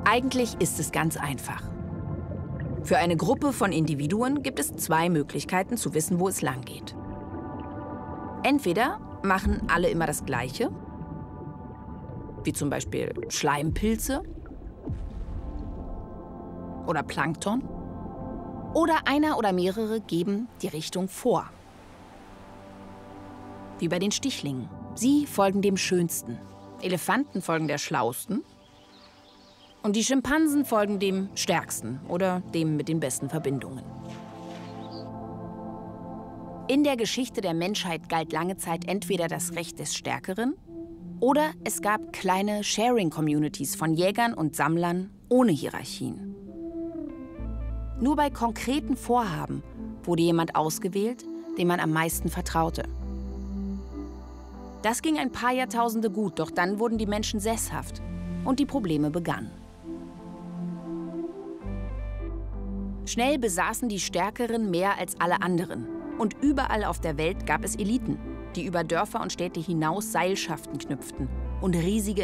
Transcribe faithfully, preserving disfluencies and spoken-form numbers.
Eigentlich ist es ganz einfach. Für eine Gruppe von Individuen gibt es zwei Möglichkeiten zu wissen, wo es lang geht. Entweder machen alle immer das Gleiche, wie zum Beispiel Schleimpilze oder Plankton, oder einer oder mehrere geben die Richtung vor. Wie bei den Stichlingen. Sie folgen dem Schönsten, Elefanten folgen der Schlausten und die Schimpansen folgen dem Stärksten oder dem mit den besten Verbindungen. In der Geschichte der Menschheit galt lange Zeit entweder das Recht des Stärkeren oder es gab kleine Sharing-Communities von Jägern und Sammlern ohne Hierarchien. Nur bei konkreten Vorhaben wurde jemand ausgewählt, dem man am meisten vertraute. Das ging ein paar Jahrtausende gut, doch dann wurden die Menschen sesshaft und die Probleme begannen. Schnell besaßen die Stärkeren mehr als alle anderen. Und überall auf der Welt gab es Eliten, die über Dörfer und Städte hinaus Seilschaften knüpften und riesige